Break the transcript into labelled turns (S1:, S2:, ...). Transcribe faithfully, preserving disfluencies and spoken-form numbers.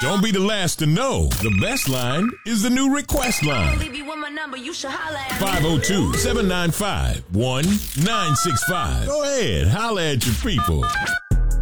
S1: Don't be the last to know. The best line is the new request line. five oh two, seven nine five, one nine six five. Go ahead, holla at your people.